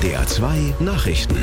NDR 2 Nachrichten.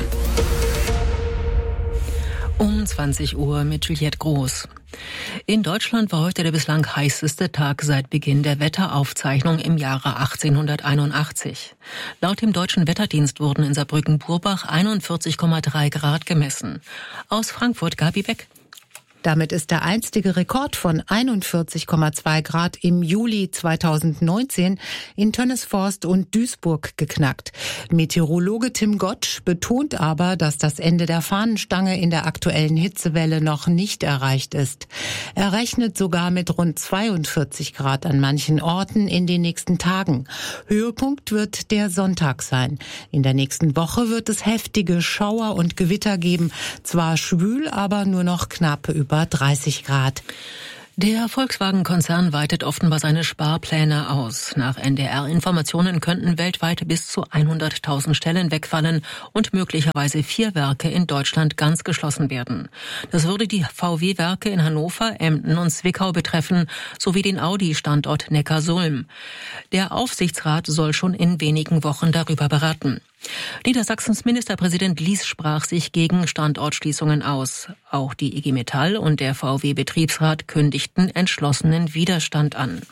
Um 20 Uhr mit Juliette Groß. In Deutschland war heute der bislang heißeste Tag seit Beginn der Wetteraufzeichnung im Jahre 1881. Laut dem Deutschen Wetterdienst wurden in Saarbrücken-Purbach 41,3 Grad gemessen. Aus Frankfurt Gabi Beck. Damit ist der einstige Rekord von 41,2 Grad im Juli 2019 in Tönnesforst und Duisburg geknackt. Meteorologe Tim Gottsch betont aber, dass das Ende der Fahnenstange in der aktuellen Hitzewelle noch nicht erreicht ist. Er rechnet sogar mit rund 42 Grad an manchen Orten in den nächsten Tagen. Höhepunkt wird der Sonntag sein. In der nächsten Woche wird es heftige Schauer und Gewitter geben. Zwar schwül, aber nur noch knapp über 30 Grad. Der Volkswagen-Konzern weitet offenbar seine Sparpläne aus. Nach NDR-Informationen könnten weltweit bis zu 100.000 Stellen wegfallen und möglicherweise 4 Werke in Deutschland ganz geschlossen werden. Das würde die VW-Werke in Hannover, Emden und Zwickau betreffen, sowie den Audi-Standort Neckarsulm. Der Aufsichtsrat soll schon in wenigen Wochen darüber beraten. Niedersachsens Ministerpräsident Lies sprach sich gegen Standortschließungen aus. Auch die IG Metall und der VW-Betriebsrat kündigten entschlossenen Widerstand an.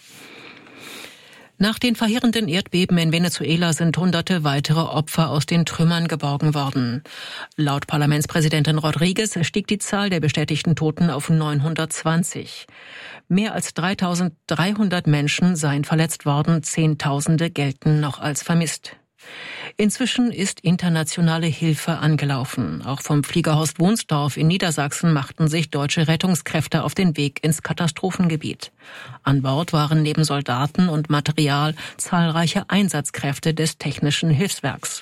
Nach den verheerenden Erdbeben in Venezuela sind Hunderte weitere Opfer aus den Trümmern geborgen worden. Laut Parlamentspräsidentin Rodriguez stieg die Zahl der bestätigten Toten auf 920. Mehr als 3.300 Menschen seien verletzt worden, Zehntausende gelten noch als vermisst. Inzwischen ist internationale Hilfe angelaufen. Auch vom Fliegerhorst Wunsdorf in Niedersachsen machten sich deutsche Rettungskräfte auf den Weg ins Katastrophengebiet. An Bord waren neben Soldaten und Material zahlreiche Einsatzkräfte des Technischen Hilfswerks.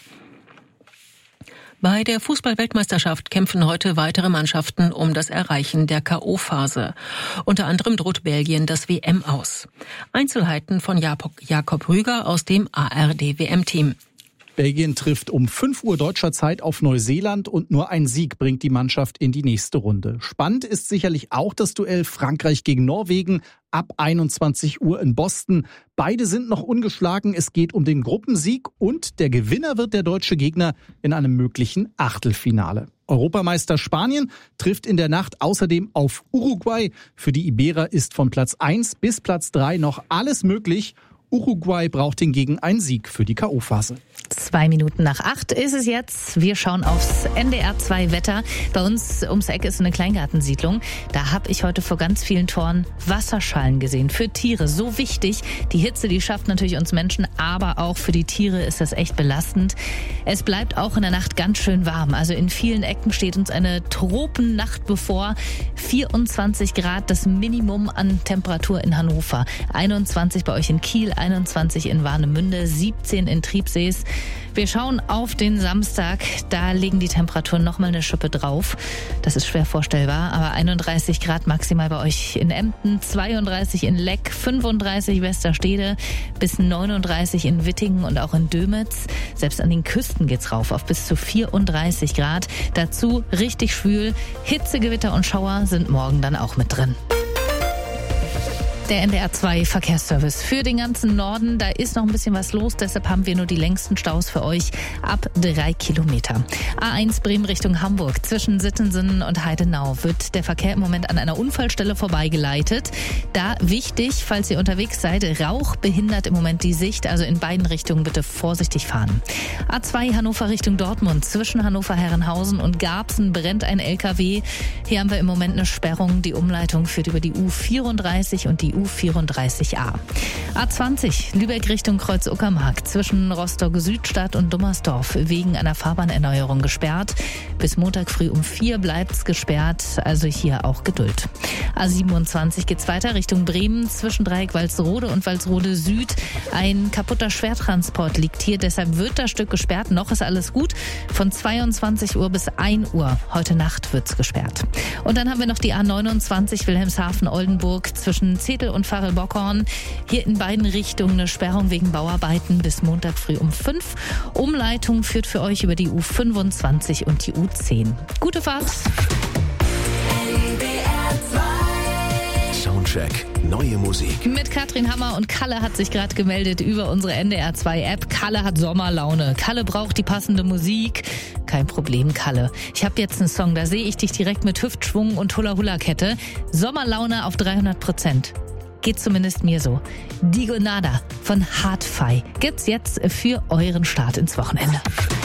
Bei der Fußball-Weltmeisterschaft kämpfen heute weitere Mannschaften um das Erreichen der K.O.-Phase. Unter anderem droht Belgien das WM aus. Einzelheiten von Jakob Rüger aus dem ARD-WM-Team. Belgien trifft um 5 Uhr deutscher Zeit auf Neuseeland und nur ein Sieg bringt die Mannschaft in die nächste Runde. Spannend ist sicherlich auch das Duell Frankreich gegen Norwegen ab 21 Uhr in Boston. Beide sind noch ungeschlagen. Es geht um den Gruppensieg und der Gewinner wird der deutsche Gegner in einem möglichen Achtelfinale. Europameister Spanien trifft in der Nacht außerdem auf Uruguay. Für die Iberer ist von Platz 1 bis Platz 3 noch alles möglich. Uruguay braucht hingegen einen Sieg für die K.O.-Phase. 7:02 ist es jetzt. Wir schauen aufs NDR 2 Wetter. Bei uns ums Eck ist eine Kleingartensiedlung. Da habe ich heute vor ganz vielen Toren Wasserschalen gesehen. Für Tiere so wichtig. Die Hitze, die schafft natürlich uns Menschen, aber auch für die Tiere ist das echt belastend. Es bleibt auch in der Nacht ganz schön warm. Also in vielen Ecken steht uns eine Tropennacht bevor. 24 Grad das Minimum an Temperatur in Hannover. 21 bei euch in Kiel, 21 in Warnemünde, 17 in Triebsees. Wir schauen auf den Samstag, da legen die Temperaturen nochmal eine Schippe drauf. Das ist schwer vorstellbar, aber 31 Grad maximal bei euch in Emden, 32 in Leck, 35 Westerstede, bis 39 in Wittingen und auch in Dömitz. Selbst an den Küsten geht's rauf auf bis zu 34 Grad. Dazu richtig schwül. Hitze, Gewitter und Schauer sind morgen dann auch mit drin. Der NDR 2 Verkehrsservice für den ganzen Norden. Da ist noch ein bisschen was los, deshalb haben wir nur die längsten Staus für euch ab 3 Kilometer. A1 Bremen Richtung Hamburg. Zwischen Sittensen und Heidenau wird der Verkehr im Moment an einer Unfallstelle vorbeigeleitet. Da wichtig, falls ihr unterwegs seid, Rauch behindert im Moment die Sicht. Also in beiden Richtungen bitte vorsichtig fahren. A2 Hannover Richtung Dortmund. Zwischen Hannover-Herrenhausen und Garbsen brennt ein LKW. Hier haben wir im Moment eine Sperrung. Die Umleitung führt über die U34 und die U34a. A20 Lübeck Richtung Kreuz-Uckermark zwischen Rostock-Südstadt und Dummersdorf wegen einer Fahrbahnerneuerung gesperrt. Bis Montag früh um 4 bleibt's gesperrt, also hier auch Geduld. A27 geht's weiter Richtung Bremen zwischen Dreieck Walsrode und Walsrode Süd. Ein kaputter Schwertransport liegt hier, deshalb wird das Stück gesperrt. Noch ist alles gut. Von 22 Uhr bis 1 Uhr heute Nacht wird's gesperrt. Und dann haben wir noch die A29 Wilhelmshaven-Oldenburg zwischen Zetel und Farel-Bockhorn. Hier in beiden Richtungen eine Sperrung wegen Bauarbeiten bis Montag früh um 5. Umleitung führt für euch über die U25 und die U10. Gute Fahrt! Sound Soundcheck. Neue Musik. Mit Katrin Hammer und Kalle hat sich gerade gemeldet über unsere NDR2-App. Kalle hat Sommerlaune. Kalle braucht die passende Musik. Kein Problem, Kalle. Ich habe jetzt einen Song, da sehe ich dich direkt mit Hüftschwung und Hula-Hula-Kette. Sommerlaune auf 300%. Geht zumindest mir so. Digonada von Hardfi gibt's jetzt für euren Start ins Wochenende.